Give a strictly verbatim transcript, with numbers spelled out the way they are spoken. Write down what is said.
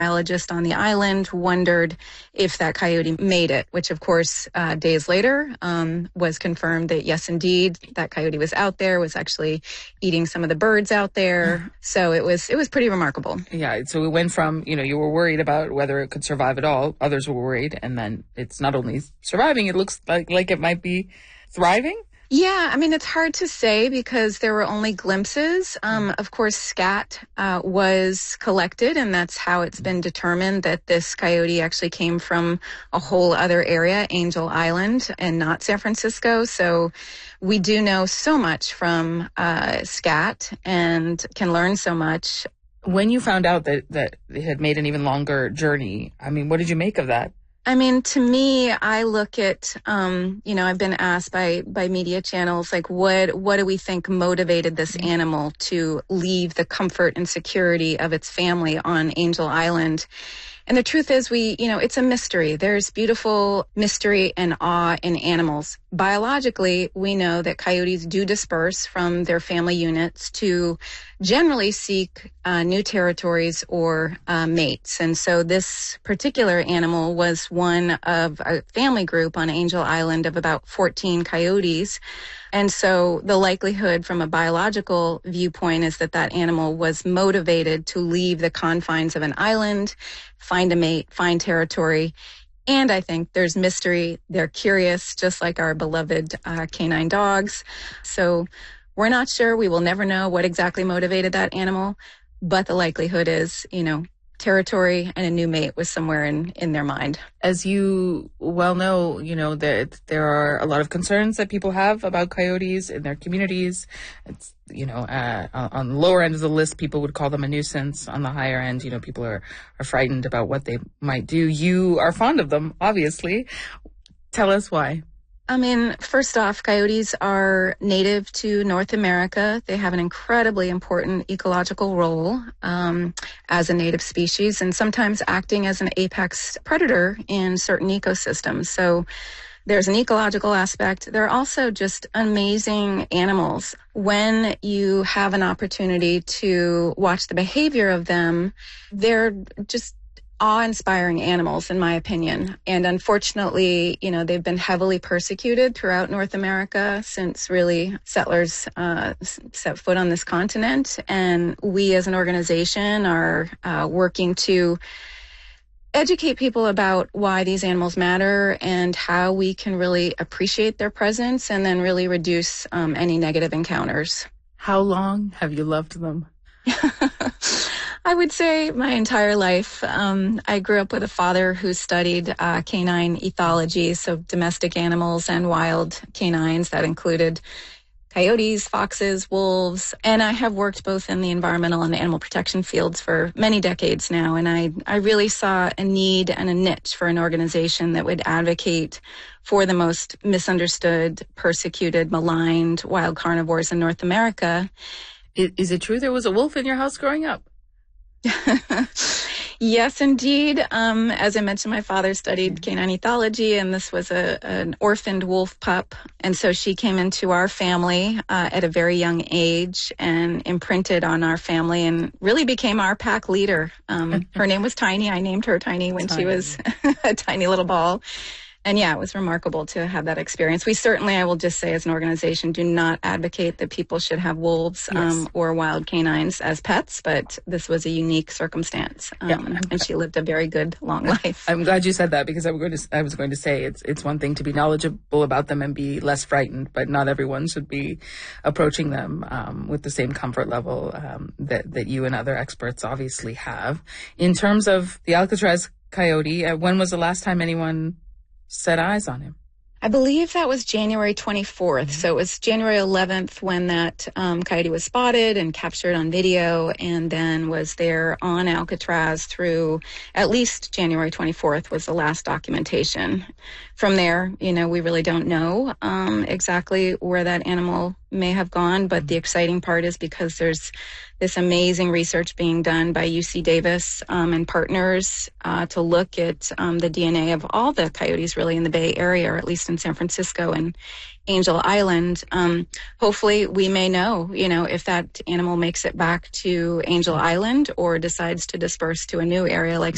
Biologist on the island wondered if that coyote made it, which of course, uh, days later, um, was confirmed that yes, indeed, that coyote was out there, was actually eating some of the birds out there. So it was, it was pretty remarkable. Yeah. So it went from, you know, you were worried about whether it could survive at all. Others were worried. And then it's not only surviving, it looks like, like it might be thriving. Yeah, I mean, it's hard to say because there were only glimpses. Um, of course, scat uh, was collected, and that's how it's been determined that this coyote actually came from a whole other area, Angel Island, and not San Francisco. So we do know so much from uh, scat and can learn so much. When you found out that, that it had made an even longer journey, I mean, what did you make of that? I mean, to me, I look at, um, you know, I've been asked by, by media channels, like, what, what do we think motivated this animal to leave the comfort and security of its family on Angel Island? And the truth is, we, you know, it's a mystery. There's beautiful mystery and awe in animals. Biologically, we know that coyotes do disperse from their family units to generally seek uh, new territories or uh, mates. And so this particular animal was one of a family group on Angel Island of about fourteen coyotes. And so the likelihood from a biological viewpoint is that that animal was motivated to leave the confines of an island, find a mate, find territory. And I think there's mystery. They're curious, just like our beloved uh, canine dogs. So we're not sure. We will never know what exactly motivated that animal. But the likelihood is, you know, territory and a new mate was somewhere in, in their mind. As you well know, you know, that there are a lot of concerns that people have about coyotes in their communities. It's, you know, uh, on the lower end of the list, people would call them a nuisance. On the higher end, you know, people are, are frightened about what they might do. You are fond of them, obviously. Tell us why. I mean, first off, coyotes are native to North America. They have an incredibly important ecological role um, as a native species and sometimes acting as an apex predator in certain ecosystems. So there's an ecological aspect. They're also just amazing animals. When you have an opportunity to watch the behavior of them, they're just awe-inspiring animals, in my opinion. And unfortunately, you know, they've been heavily persecuted throughout North America since really settlers uh, set foot on this continent. And we as an organization are uh, working to educate people about why these animals matter and how we can really appreciate their presence and then really reduce um, any negative encounters. How long have you loved them? I would say my entire life. Um, I grew up with a father who studied uh, canine ethology, so domestic animals and wild canines. That included coyotes, foxes, wolves, and I have worked both in the environmental and the animal protection fields for many decades now, and I, I really saw a need and a niche for an organization that would advocate for the most misunderstood, persecuted, maligned wild carnivores in North America. Is, is it true there was a wolf in your house growing up? Yes, indeed. Um, as I mentioned, my father studied canine ethology, and this was a, an orphaned wolf pup. And so she came into our family uh, at a very young age and imprinted on our family and really became our pack leader. Um, her name was Tiny. I named her Tiny when Tiny. She was a tiny little ball. And yeah, it was remarkable to have that experience. We certainly, I will just say as an organization, do not advocate that people should have wolves yes. um, or wild canines as pets, but this was a unique circumstance. Um, yeah. And she lived a very good, long life. I'm glad you said that because I was going to, I was going to say it's, it's one thing to be knowledgeable about them and be less frightened, but not everyone should be approaching them um, with the same comfort level um, that, that you and other experts obviously have. In terms of the Alcatraz coyote, uh, when was the last time anyone set eyes on him? I believe that was January twenty-fourth. Mm-hmm. So it was January eleventh when that um, coyote was spotted and captured on video and then was there on Alcatraz through at least January twenty-fourth was the last documentation. From there, you know, we really don't know um, exactly where that animal may have gone, but the exciting part is because there's this amazing research being done by U C Davis um, and partners uh, to look at um, the D N A of all the coyotes really in the Bay Area, or at least in San Francisco and Angel Island. Um, hopefully we may know, you know, if that animal makes it back to Angel Island or decides to disperse to a new area like